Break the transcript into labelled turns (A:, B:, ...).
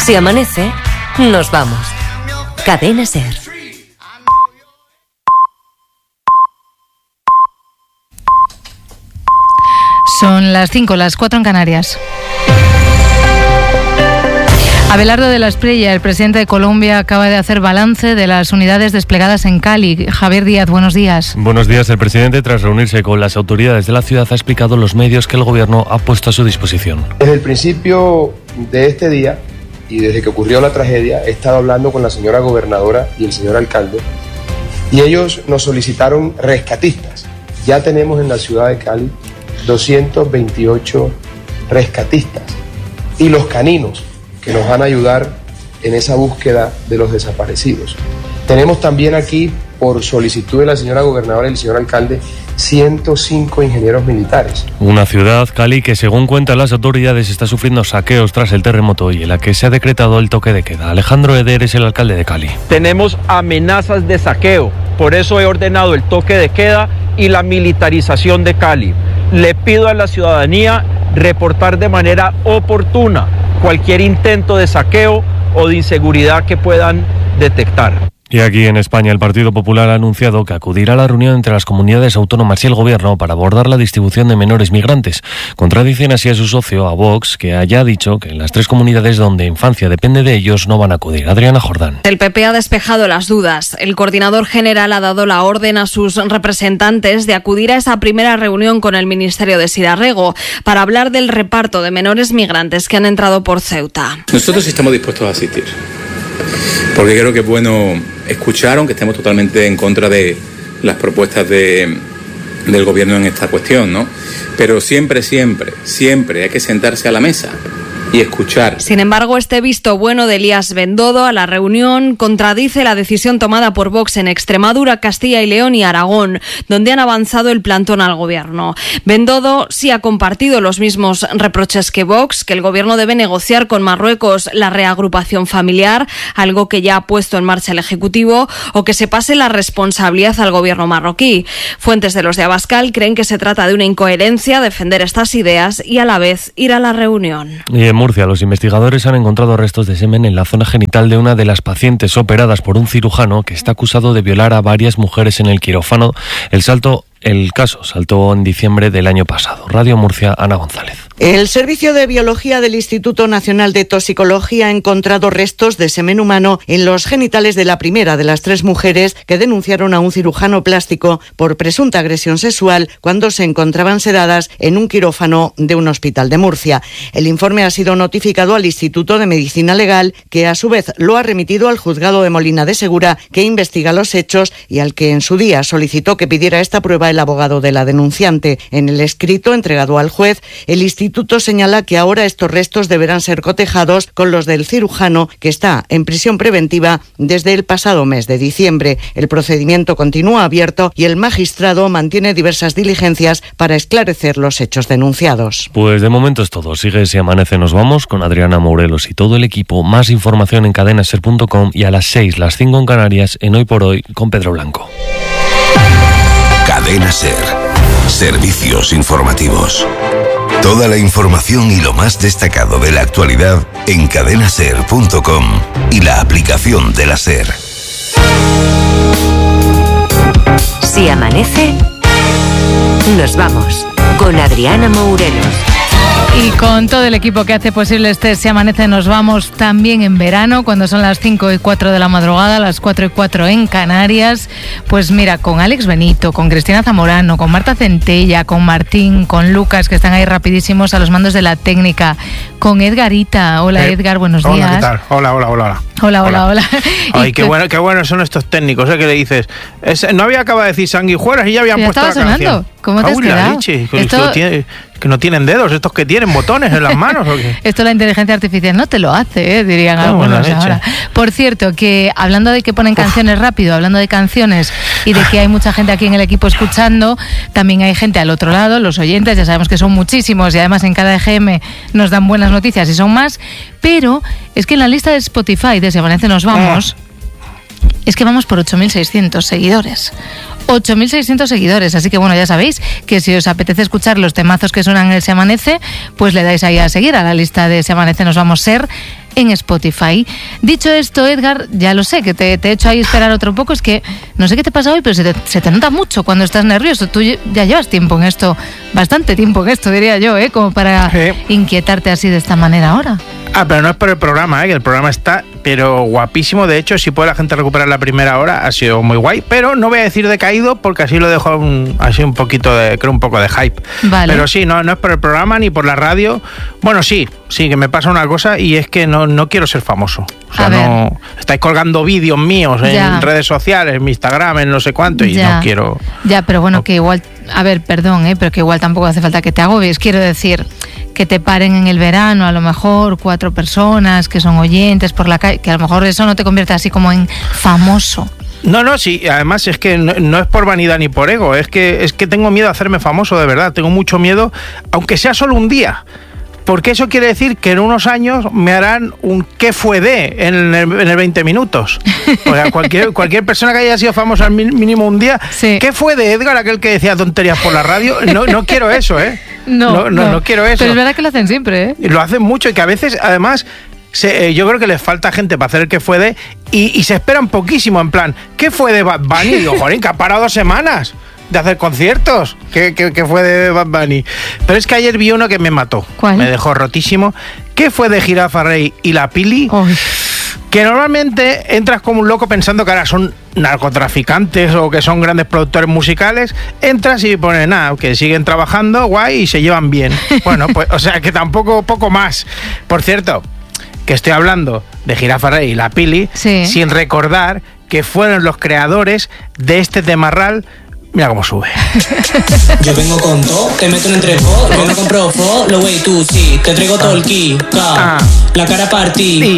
A: Si amanece, nos vamos. Cadena SER.
B: Son las 5, las 4 en Canarias. Abelardo de la Espriella, el presidente de Colombia, acaba de hacer balance de las unidades desplegadas en Cali. Javier Díaz, buenos días.
C: Buenos días. El presidente, tras reunirse con las autoridades de la ciudad, ha explicado los medios que el gobierno ha puesto a su disposición.
D: Desde el principio de este día y desde que ocurrió la tragedia, he estado hablando con la señora gobernadora y el señor alcalde y ellos nos solicitaron rescatistas. Ya tenemos en la ciudad de Cali 228 rescatistas y los caninos que nos van a ayudar en esa búsqueda de los desaparecidos. Tenemos también aquí, por solicitud de la señora gobernadora y el señor alcalde, 105 ingenieros militares.
C: Una ciudad, Cali, que según cuentan las autoridades está sufriendo saqueos tras el terremoto y en la que se ha decretado el toque de queda. Alejandro Eder es el alcalde de Cali.
E: Tenemos amenazas de saqueo, por eso he ordenado el toque de queda y la militarización de Cali. Le pido a la ciudadanía reportar de manera oportuna cualquier intento de saqueo o de inseguridad que puedan detectar.
C: Y aquí en España el Partido Popular ha anunciado que acudirá a la reunión entre las comunidades autónomas y el gobierno para abordar la distribución de menores migrantes. Contradicen así a su socio, a Vox, que haya dicho que en las 3 comunidades donde infancia depende de ellos no van a acudir. Adriana Jordán.
F: El PP ha despejado las dudas. El coordinador general ha dado la orden a sus representantes de acudir a esa primera reunión con el Ministerio de Sidarrego para hablar del reparto de menores migrantes que han entrado por Ceuta.
G: Nosotros estamos dispuestos a asistir, porque creo que es bueno escuchar, aunque estemos totalmente en contra de las propuestas del gobierno en esta cuestión, ¿no? Pero siempre hay que sentarse a la mesa y escuchar.
F: Sin embargo, este visto bueno de Elías Bendodo a la reunión contradice la decisión tomada por Vox en Extremadura, Castilla y León y Aragón, donde han avanzado el plantón al gobierno. Bendodo sí ha compartido los mismos reproches que Vox, que el gobierno debe negociar con Marruecos la reagrupación familiar, algo que ya ha puesto en marcha el Ejecutivo, o que se pase la responsabilidad al gobierno marroquí. Fuentes de los de Abascal creen que se trata de una incoherencia defender estas ideas y a la vez ir a la reunión.
C: Y en Murcia, los investigadores han encontrado restos de semen en la zona genital de una de las pacientes operadas por un cirujano que está acusado de violar a varias mujeres en el quirófano. El caso saltó en diciembre del año pasado. Radio Murcia, Ana González.
H: El Servicio de Biología del Instituto Nacional de Toxicología ha encontrado restos de semen humano en los genitales de la primera de las 3 mujeres que denunciaron a un cirujano plástico por presunta agresión sexual cuando se encontraban sedadas en un quirófano de un hospital de Murcia. El informe ha sido notificado al Instituto de Medicina Legal, que a su vez lo ha remitido al Juzgado de Molina de Segura, que investiga los hechos y al que en su día solicitó que pidiera esta prueba el abogado de la denunciante. En el escrito entregado al juez, el instituto señala que ahora estos restos deberán ser cotejados con los del cirujano, que está en prisión preventiva desde el pasado mes de diciembre. El procedimiento continúa abierto y el magistrado mantiene diversas diligencias para esclarecer los hechos denunciados.
C: Pues de momento es todo. Sigue Si Amanece Nos Vamos con Adriana Morelos y todo el equipo. Más información en cadenaser.com y a las 6, las 5 en Canarias, en Hoy por Hoy con Pedro Blanco.
I: Cadena SER. Servicios informativos. Toda la información y lo más destacado de la actualidad en cadenaser.com y la aplicación de la SER.
A: Si amanece, nos vamos con Adriana Morelos.
B: Y con todo el equipo que hace posible este Si Amanece Nos Vamos también en verano, cuando son las 5 y 4 de la madrugada, las 4 y 4 en Canarias. Pues mira, con Alex Benito, con Cristina Zamorano, con Marta Centella, con Martín, con Lucas, que están ahí rapidísimos a los mandos de la técnica, con Edgarita. Hola Edgar, buenos días.
J: Hola, ¿qué tal? Hola. Ay, qué buenos son estos técnicos, que le dices. No había acabado de decir sanguijuelas y ya habían puesto la
B: sonando.
J: Canción.
B: ¿Cómo te has quedado?
J: Leche. Que no tienen dedos, estos que tienen botones en las manos. ¿O qué?
B: Esto la inteligencia artificial no te lo hace, dirían algunos ahora. Por cierto, que hablando de que ponen canciones rápido, hablando de canciones y de que hay mucha gente aquí en el equipo escuchando, también hay gente al otro lado, los oyentes, ya sabemos que son muchísimos y además en cada EGM nos dan buenas noticias y son más, pero es que en la lista de Spotify de Si Amanece Nos Vamos, es que vamos por 8.600 seguidores. 8.600 seguidores, así que bueno, ya sabéis que si os apetece escuchar los temazos que suenan en el Se Amanece, pues le dais ahí a seguir a la lista de Se Amanece Nos Vamos Ser en Spotify. Dicho esto, Edgar, ya lo sé, que te he hecho ahí esperar otro poco, es que no sé qué te pasa hoy, pero se te nota mucho cuando estás nervioso. Tú ya llevas tiempo en esto, bastante tiempo en esto, diría yo, como para inquietarte así de esta manera ahora.
J: Pero no es por el programa, que el programa está pero guapísimo. De hecho, si puede la gente recuperar la primera hora, ha sido muy guay. Pero no voy a decir decaído, porque así lo dejo así un poco de hype.
B: Vale.
J: Pero sí, no es por el programa ni por la radio. Bueno, sí, que me pasa una cosa, y es que no quiero ser famoso. O sea, no estáis colgando vídeos míos en redes sociales, en mi Instagram, en no sé cuánto, y no quiero...
B: Ya, pero bueno, que igual... A ver, perdón, pero que igual tampoco hace falta que te agobies. Quiero decir, que te paren en el verano, a lo mejor 4 personas que son oyentes por la calle, que a lo mejor eso no te convierte así como en famoso.
J: No, sí, además es que no es por vanidad ni por ego, es que tengo miedo a hacerme famoso, de verdad, tengo mucho miedo, aunque sea solo un día. Porque eso quiere decir que en unos años me harán un ¿qué fue de? En el 20 minutos. O sea, cualquier persona que haya sido famosa al mínimo un día, ¿qué fue de Edgar, aquel que decía tonterías por la radio? No quiero eso, No quiero eso.
B: Pero es verdad que lo hacen siempre,
J: Lo hacen mucho, y que a veces, además... yo creo que les falta gente para hacer el que fue de, y se esperan poquísimo, en plan, ¿qué fue de Bad Bunny? Y digo, joder, que ha parado 2 semanas de hacer conciertos, que fue de Bad Bunny. Pero es que ayer vi uno que me mató.
B: ¿Cuál?
J: Me dejó rotísimo. ¿Qué fue de Jirafa Rey y La Pili? Que normalmente entras como un loco pensando que ahora son narcotraficantes o que son grandes productores musicales. Entras y pones nada, que siguen trabajando, guay, y se llevan bien. Bueno, pues, o sea, que tampoco poco más. Por cierto, que estoy hablando de Jirafa Rey y La Pili, sin recordar que fueron los creadores de este temarral. Mira cómo sube.
K: Yo vengo con todo, te meto en entrepó, vengo con profo, lo wey tú sí, te traigo todo el kit, la cara partí.